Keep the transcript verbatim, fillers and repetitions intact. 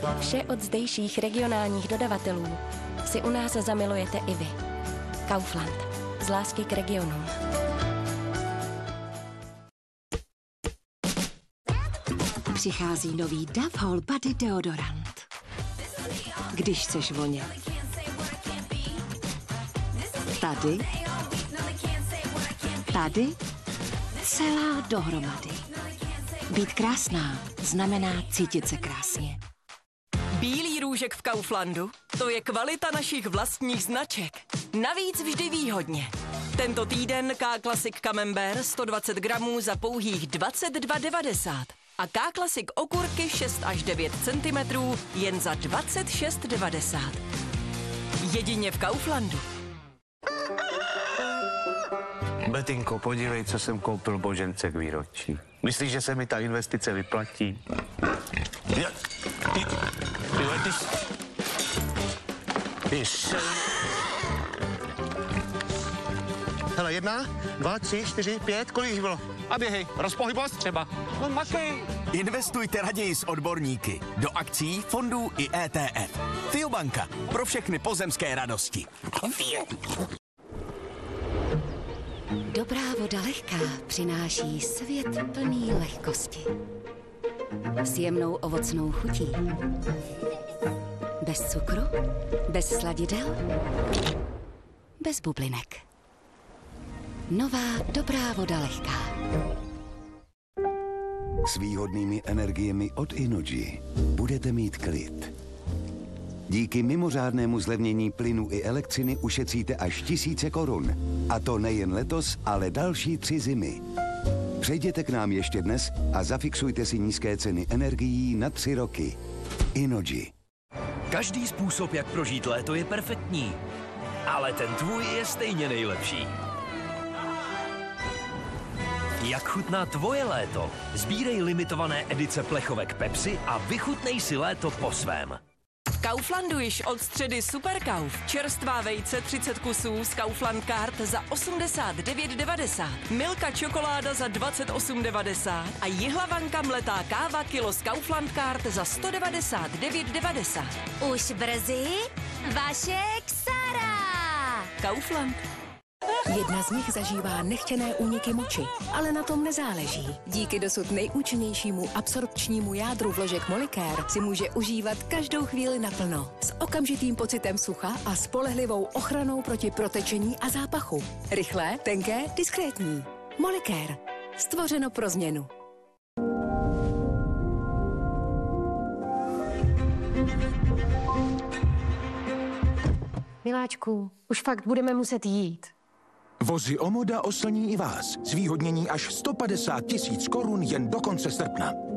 Vše od zdejších regionálních dodavatelů si u nás zamilujete i vy. Kaufland. Z lásky k regionům. Přichází nový Dove Whole Body deodorant. Když chceš vonět. Tady. Tady. Celá dohromady. Být krásná znamená cítit se krásně. Bílý růžek v Kauflandu? To je kvalita našich vlastních značek. Navíc vždy výhodně. Tento týden K-Classic Camembert sto dvacet gramů za pouhých dvacet dva devadesát. A K-Classic okurky šest až devět centimetrů jen za dvacet šest devadesát. Jedině v Kauflandu. Betinko, podívej, co jsem koupil Božence k výročí. Myslíš, že se mi ta investice vyplatí? Ja, ty, ty, ty, ty se... Hele, jedna, dva, tři, čtyři, pět, kolik jich bylo? A běhej, rozpohybost třeba. No makej. Investujte raději s odborníky. Do akcí, fondů i E T F. Fiobanka. Pro všechny pozemské radosti. Dobrá voda lehká přináší svět plný lehkosti. S jemnou ovocnou chutí. Bez cukru, bez sladidel, bez bublinek. Nová dobrá voda lehká. S výhodnými energiemi od Innogy budete mít klid. Díky mimořádnému zlevnění plynu i elektřiny ušetříte až tisíce korun. A to nejen letos, ale další tři zimy. Přejděte k nám ještě dnes a zafixujte si nízké ceny energií na tři roky. Innogy. Každý způsob, jak prožít léto, je perfektní. Ale ten tvůj je stejně nejlepší. Jak chutná tvoje léto? Sbírej limitované edice plechovek Pepsi a vychutnej si léto po svém. V Kauflandu již od středy Superkauf. Čerstvá vejce třicet kusů z Kaufland Card za osmdesát devět devadesát. Milka čokoláda za dvacet osm devadesát. A jihlavanka mletá káva kilo z Kaufland Card za sto devadesát devět devadesát. Už brzy vaše Ksara. Kaufland. Jedna z nich zažívá nechtěné úniky moči, ale na tom nezáleží. Díky dosud nejúčinnějšímu absorpčnímu jádru vložek Molicare si může užívat každou chvíli naplno. S okamžitým pocitem sucha a spolehlivou ochranou proti protečení a zápachu. Rychlé, tenké, diskrétní. Molicare. Stvořeno pro změnu. Miláčku, už fakt budeme muset jít. Vozy Omoda oslní i vás. Zvýhodnění až sto padesát tisíc korun jen do konce srpna.